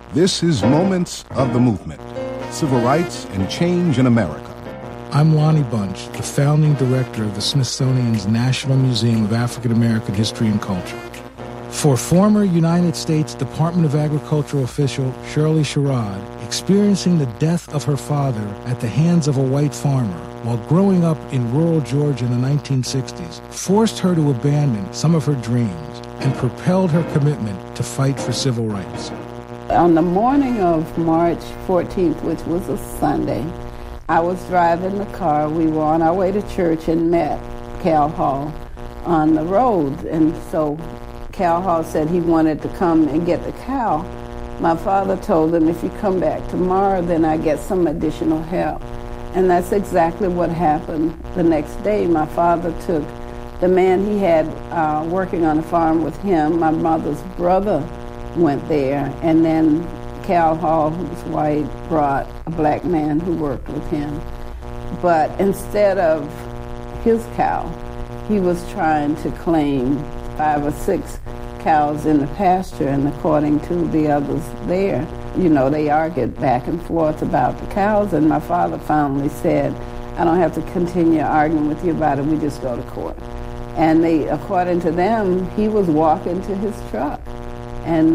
This is Moments of the Movement, Civil Rights and Change in America. I'm Lonnie Bunch, the founding director of the Smithsonian's National Museum of African American History and Culture. For former United States Department of Agriculture official Shirley Sherrod, experiencing the death of her father at the hands of a white farmer while growing up in rural Georgia in the 1960s forced her to abandon some of her dreams and propelled her commitment to fight for civil rights. On the morning of March 14th, which was a Sunday, I was driving the car. We were on our way to church and met Cal Hall on the road. And so Cal Hall said he wanted to come and get the cow. My father told him, if you come back tomorrow, then I get some additional help. And that's exactly what happened the next day. My father took the man he had working on the farm with him. My mother's brother went there, and then Cal Hall, who was white, brought a black man who worked with him. But instead of his cow, he was trying to claim 5 or 6 cows in the pasture, and according to the others there, they argued back and forth about the cows, and my father finally said, I don't have to continue arguing with you about it, we just go to court. And according to them, he was walking to his truck, and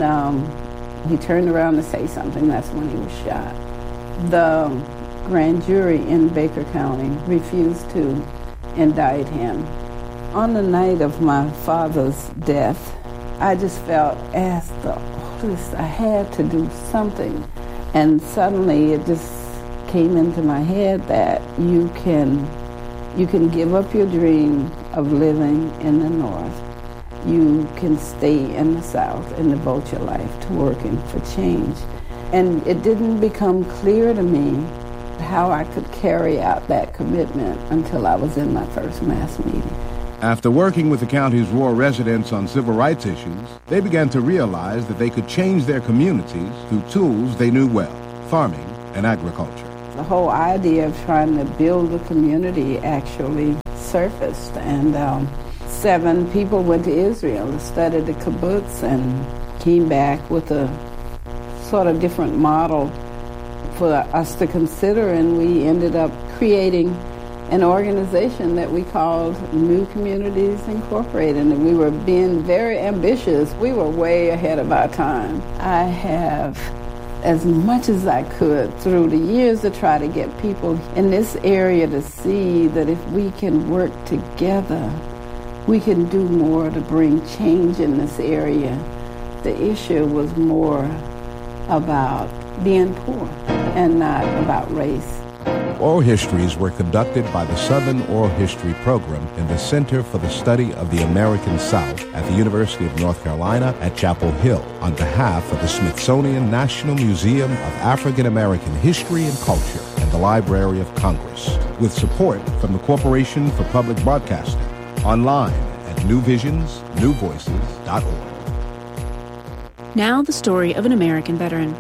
he turned around to say something. That's when he was shot. The grand jury in Baker County refused to indict him. On the night of my father's death, I just felt, as the oldest, I had to do something. And suddenly it just came into my head that you can give up your dream of living in the North. You can stay in the South and devote your life to working for change. And it didn't become clear to me how I could carry out that commitment until I was in my first mass meeting. After working with the county's rural residents on civil rights issues, they began to realize that they could change their communities through tools they knew well, farming and agriculture. The whole idea of trying to build a community actually surfaced, and 7 people went to Israel to study the kibbutz and came back with a sort of different model for us to consider, and we ended up creating an organization that we called New Communities Incorporated, and we were being very ambitious. We were way ahead of our time. I have, as much as I could through the years, to try to get people in this area to see that if we can work together, we can do more to bring change in this area. The issue was more about being poor and not about race. Oral histories were conducted by the Southern Oral History Program in the Center for the Study of the American South at the University of North Carolina at Chapel Hill on behalf of the Smithsonian National Museum of African American History and Culture and the Library of Congress, with support from the Corporation for Public Broadcasting, online at newvisionsnewvoices.org. Now the story of an American veteran.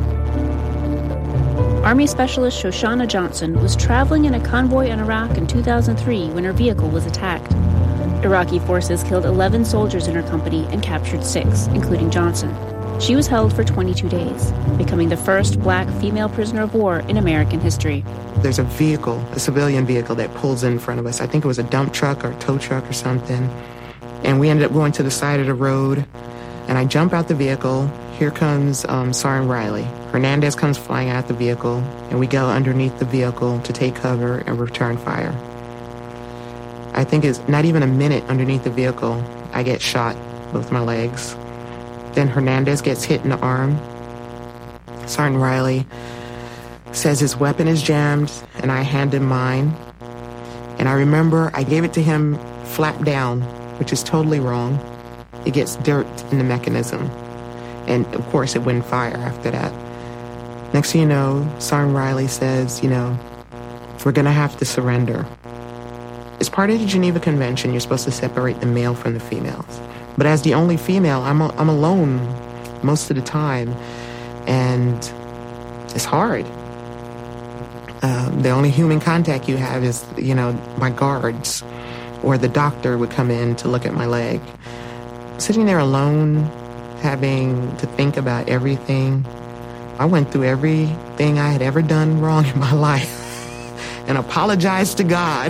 Army Specialist Shoshana Johnson was traveling in a convoy in Iraq in 2003 when her vehicle was attacked. Iraqi forces killed 11 soldiers in her company and captured 6, including Johnson. She was held for 22 days, becoming the first black female prisoner of war in American history. There's a vehicle, a civilian vehicle, that pulls in front of us. I think it was a dump truck or a tow truck or something. And we ended up going to the side of the road, and I jump out the vehicle. Here comes Sergeant Riley. Hernandez comes flying out the vehicle, and we go underneath the vehicle to take cover and return fire. I think it's not even a minute underneath the vehicle, I get shot, both my legs. Then Hernandez gets hit in the arm. Sergeant Riley says his weapon is jammed, and I hand him mine. And I remember I gave it to him flap down, which is totally wrong. It gets dirt in the mechanism. And of course it wouldn't fire after that. Next thing you know, Sergeant Riley says, we're gonna have to surrender. As part of the Geneva Convention, you're supposed to separate the male from the females. But as the only female, I'm alone most of the time, and it's hard. The only human contact you have is, my guards, or the doctor would come in to look at my leg. Sitting there alone, having to think about everything, I went through everything I had ever done wrong in my life and apologized to God.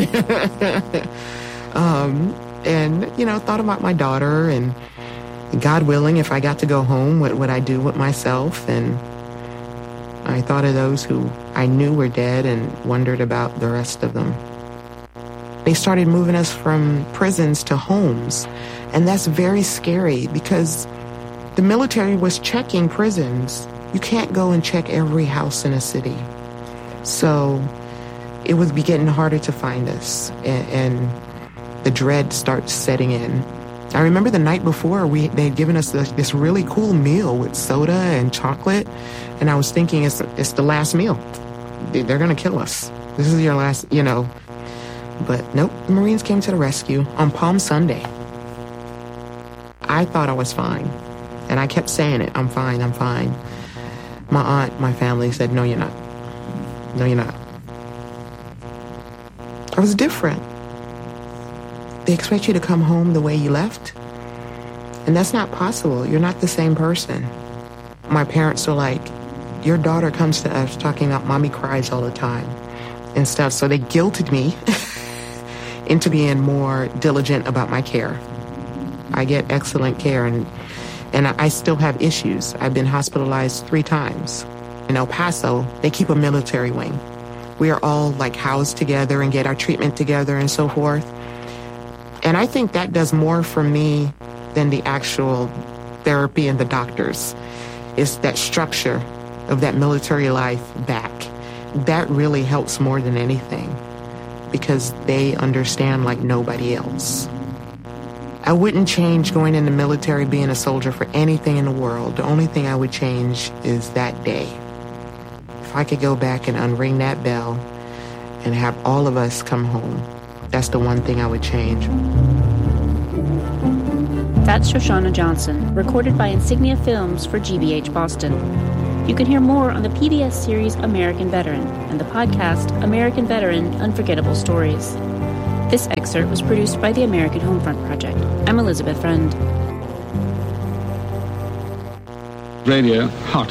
And, thought about my daughter, and God willing, if I got to go home, what would I do with myself? And I thought of those who I knew were dead and wondered about the rest of them. They started moving us from prisons to homes, and that's very scary because the military was checking prisons. You can't go and check every house in a city. So it would be getting harder to find us, and the dread starts setting in. I remember the night before, they had given us this really cool meal with soda and chocolate, and I was thinking it's the last meal. They're going to kill us. This is your last, But nope, the Marines came to the rescue on Palm Sunday. I thought I was fine, and I kept saying it, I'm fine, I'm fine. My aunt, my family said, no, you're not. No, you're not. I was different. They expect you to come home the way you left, and that's not possible. You're not the same person. My parents were like, your daughter comes to us talking about mommy cries all the time and stuff. So they guilted me into being more diligent about my care. I get excellent care, and I still have issues. I've been hospitalized 3 times. In El Paso, they keep a military wing. We are all housed together and get our treatment together and so forth. And I think that does more for me than the actual therapy and the doctors. It's that structure of that military life back. That really helps more than anything because they understand like nobody else. I wouldn't change going in the military, being a soldier, for anything in the world. The only thing I would change is that day. If I could go back and unring that bell and have all of us come home, that's the one thing I would change. That's Shoshana Johnson, recorded by Insignia Films for GBH Boston. You can hear more on the PBS series American Veteran and the podcast American Veteran Unforgettable Stories. This excerpt was produced by the American Homefront Project. I'm Elizabeth Friend. Radio hot.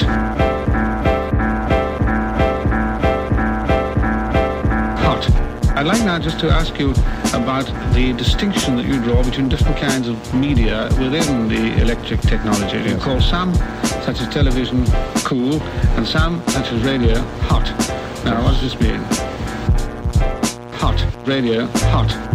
Hot. I'd like now just to ask you about the distinction that you draw between different kinds of media within the electric technology. You call some, such as television, cool, and some, such as radio, hot. Now, what does this mean? Hot. Radio, hot.